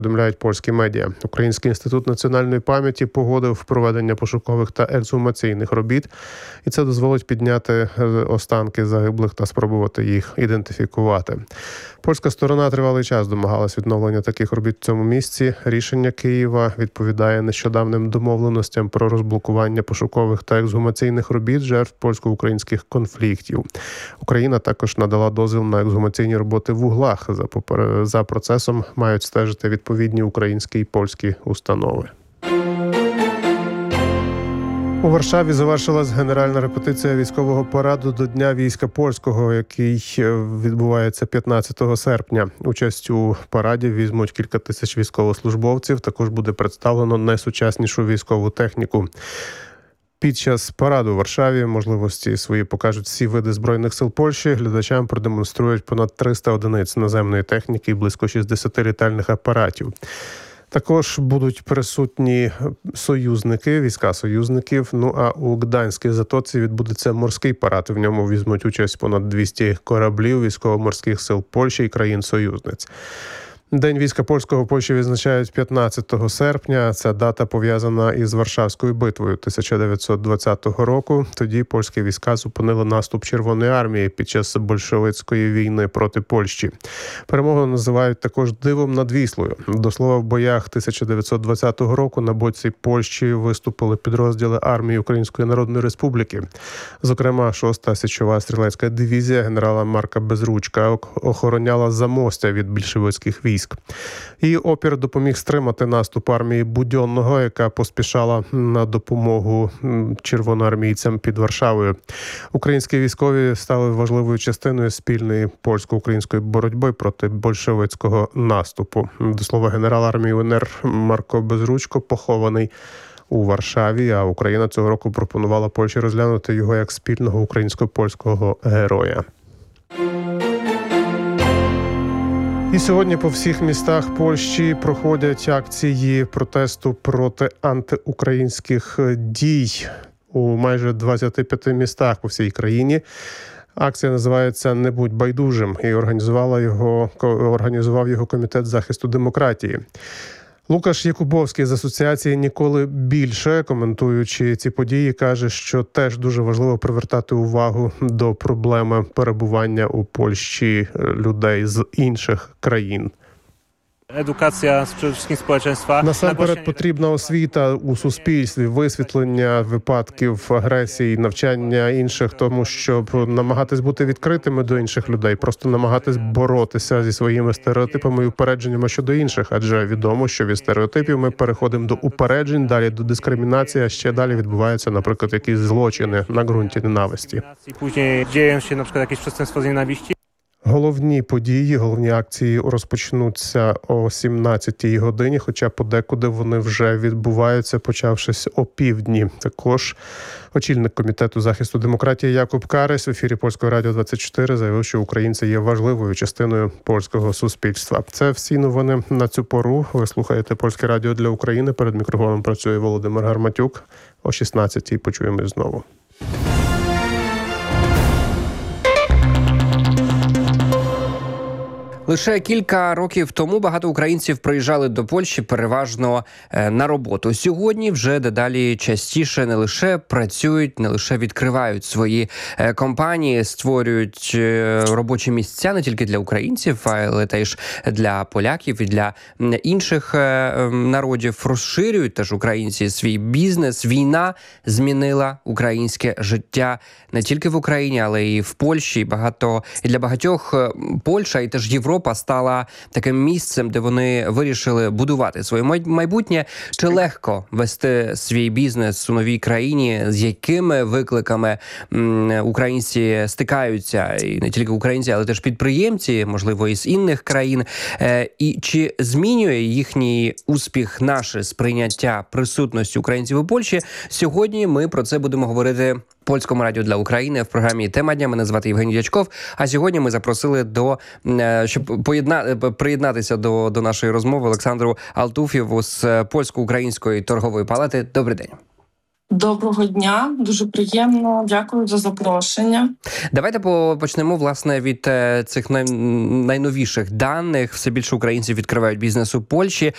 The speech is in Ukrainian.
повідомляють польські медіа. Український інститут національної пам'яті погодив проведення пошукових та ексгумаційних робіт, і це дозволить підняти останки загиблих та спробувати їх ідентифікувати. Польська сторона тривалий час домагалась відновлення таких робіт в цьому місці. Рішення Києва відповідає нещодавним домовленостям про розблокування пошукових та ексгумаційних робіт жертв польсько-українських конфліктів. Україна також надала дозвіл на ексгумаційні роботи в Углах. За процесом мають стежити відповідні українські і польські установи. У Варшаві завершилась генеральна репетиція військового параду до Дня війська польського, який відбувається 15 серпня. Участь у параді візьмуть кілька тисяч військовослужбовців. Також буде представлено найсучаснішу військову техніку. Під час параду у Варшаві можливості свої покажуть всі види Збройних сил Польщі. Глядачам продемонструють понад 300 одиниць наземної техніки і близько 60 літальних апаратів. Також будуть присутні союзники, війська союзників. Ну а у Гданській затоці відбудеться морський парад. В ньому візьмуть участь понад 200 кораблів військово-морських сил Польщі і країн-союзниць. День війська польського в Польщі відзначають 15 серпня. Ця дата пов'язана із Варшавською битвою 1920 року. Тоді польські війська зупинили наступ Червоної армії під час большевицької війни проти Польщі. Перемогу називають також дивом над Віслою. До слова, в боях 1920 року на боці Польщі виступили підрозділи армії Української Народної Республіки. Зокрема, 6-та січова стрілецька дивізія генерала Марка Безручка охороняла Замостя від більшовицьких військ. І опір допоміг стримати наступ армії Будьонного, яка поспішала на допомогу червоноармійцям під Варшавою. Українські військові стали важливою частиною спільної польсько-української боротьби проти большевицького наступу. До слова, генерал армії УНР Марко Безручко похований у Варшаві, а Україна цього року пропонувала Польщі розглянути його як спільного українсько-польського героя. І сьогодні по всіх містах Польщі проходять акції протесту проти антиукраїнських дій у майже 25 містах по всій країні. Акція називається «Не будь байдужим» і організував його Комітет захисту демократії. Лукаш Якубовський з асоціації «Ніколи більше», коментуючи ці події, каже, що теж дуже важливо привертати увагу до проблеми перебування у Польщі людей з інших країн. Едукація przede wszystkim społeczeństwa. Насамперед потрібна освіта у суспільстві, висвітлення випадків агресії, навчання інших, тому щоб намагатись бути відкритими до інших людей, просто намагатись боротися зі своїми стереотипами і упередженнями щодо інших, адже відомо, що від стереотипів ми переходимо до упереджень, далі до дискримінації, а ще далі відбуваються, наприклад, якісь злочини на ґрунті ненависті. Później dzieją się na przykład jakieś przestępstwo z nienawiści. Головні події, головні акції розпочнуться о 17-й годині, хоча подекуди вони вже відбуваються, почавшись о півдні. Також очільник Комітету захисту демократії Якуб Карась в ефірі Польського радіо 24 заявив, що українці є важливою частиною польського суспільства. Це всі новини на цю пору. Ви слухаєте Польське радіо для України. Перед мікрофоном працює Володимир Гарматюк. О 16-й почуємось знову. Лише кілька років тому багато українців приїжджали до Польщі переважно на роботу. Сьогодні вже дедалі частіше не лише працюють, не лише відкривають свої компанії, створюють робочі місця не тільки для українців, але теж для поляків і для інших народів. Розширюють теж українці свій бізнес. Війна змінила українське життя не тільки в Україні, але і в Польщі. І для багатьох Польща і теж Європа стала таким місцем, де вони вирішили будувати своє майбутнє. Чи легко вести свій бізнес у новій країні? З якими викликами українці стикаються? І не тільки українці, але теж підприємці, можливо, із інших країн. І чи змінює їхній успіх наше сприйняття присутності українців у Польщі? Сьогодні ми про це будемо говорити Польському радіо для України в програмі «Тема дня». Мене звати Євгеній Дячков. А сьогодні ми запросили щоб приєднатися до нашої розмови Олександру Алтуфєву з Польсько-Української торгової палати. Добрий день. Доброго дня, дуже приємно, дякую за запрошення. Давайте почнемо, власне, від цих найновіших даних. Все більше українців відкривають бізнес у Польщі.